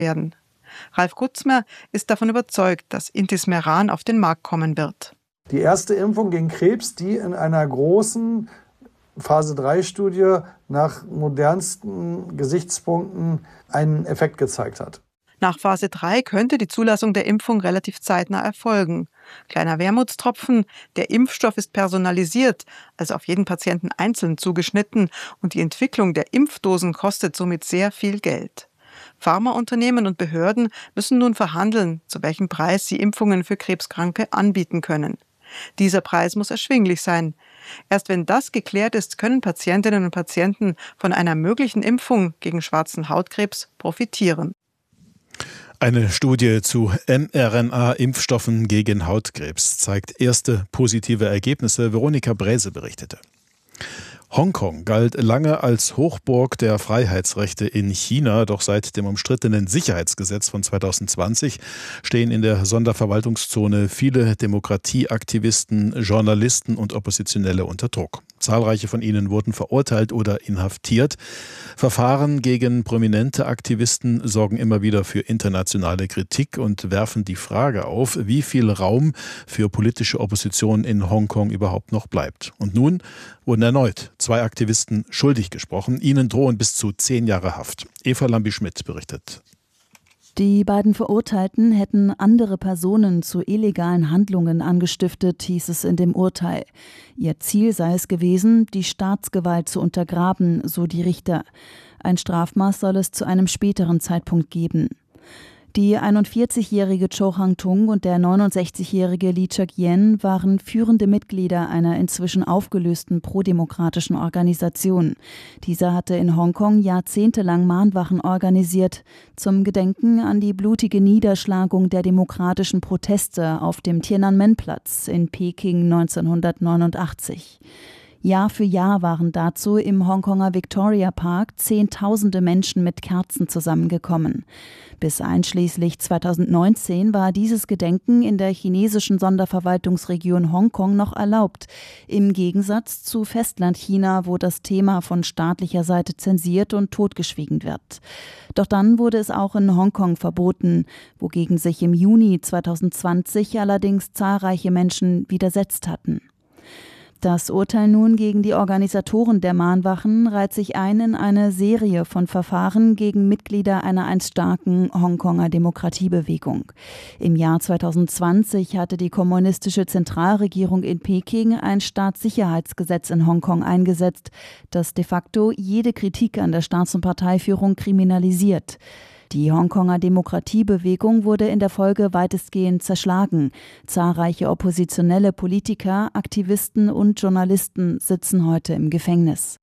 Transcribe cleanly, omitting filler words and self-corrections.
werden. Ralf Gutzmer ist davon überzeugt, dass Intismeran auf den Markt kommen wird. Die erste Impfung gegen Krebs, die in einer großen Phase-3-Studie nach modernsten Gesichtspunkten einen Effekt gezeigt hat. Nach Phase 3 könnte die Zulassung der Impfung relativ zeitnah erfolgen. Kleiner Wermutstropfen, der Impfstoff ist personalisiert, also auf jeden Patienten einzeln zugeschnitten, und die Entwicklung der Impfdosen kostet somit sehr viel Geld. Pharmaunternehmen und Behörden müssen nun verhandeln, zu welchem Preis sie Impfungen für Krebskranke anbieten können. Dieser Preis muss erschwinglich sein. Erst wenn das geklärt ist, können Patientinnen und Patienten von einer möglichen Impfung gegen schwarzen Hautkrebs profitieren. Eine Studie zu mRNA-Impfstoffen gegen Hautkrebs zeigt erste positive Ergebnisse. Veronika Bräse berichtete. Hongkong galt lange als Hochburg der Freiheitsrechte in China, doch seit dem umstrittenen Sicherheitsgesetz von 2020 stehen in der Sonderverwaltungszone viele Demokratieaktivisten, Journalisten und Oppositionelle unter Druck. Zahlreiche von ihnen wurden verurteilt oder inhaftiert. Verfahren gegen prominente Aktivisten sorgen immer wieder für internationale Kritik und werfen die Frage auf, wie viel Raum für politische Opposition in Hongkong überhaupt noch bleibt. Und nun wurden erneut 2 Aktivisten schuldig gesprochen. Ihnen drohen bis zu 10 Jahre Haft. Eva Lambi-Schmidt berichtet. Die beiden Verurteilten hätten andere Personen zu illegalen Handlungen angestiftet, hieß es in dem Urteil. Ihr Ziel sei es gewesen, die Staatsgewalt zu untergraben, so die Richter. Ein Strafmaß soll es zu einem späteren Zeitpunkt geben. Die 41-jährige Cho Hang-tung und der 69-jährige Lee Chak-yen waren führende Mitglieder einer inzwischen aufgelösten prodemokratischen Organisation. Dieser hatte in Hongkong jahrzehntelang Mahnwachen organisiert, zum Gedenken an die blutige Niederschlagung der demokratischen Proteste auf dem Tiananmen-Platz in Peking 1989. Jahr für Jahr waren dazu im Hongkonger Victoria Park Zehntausende Menschen mit Kerzen zusammengekommen. Bis einschließlich 2019 war dieses Gedenken in der chinesischen Sonderverwaltungsregion Hongkong noch erlaubt, im Gegensatz zu Festlandchina, wo das Thema von staatlicher Seite zensiert und totgeschwiegen wird. Doch dann wurde es auch in Hongkong verboten, wogegen sich im Juni 2020 allerdings zahlreiche Menschen widersetzt hatten. Das Urteil nun gegen die Organisatoren der Mahnwachen reiht sich ein in eine Serie von Verfahren gegen Mitglieder einer einst starken Hongkonger Demokratiebewegung. Im Jahr 2020 hatte die kommunistische Zentralregierung in Peking ein Staatssicherheitsgesetz in Hongkong eingesetzt, das de facto jede Kritik an der Staats- und Parteiführung kriminalisiert. Die Hongkonger Demokratiebewegung wurde in der Folge weitestgehend zerschlagen. Zahlreiche oppositionelle Politiker, Aktivisten und Journalisten sitzen heute im Gefängnis.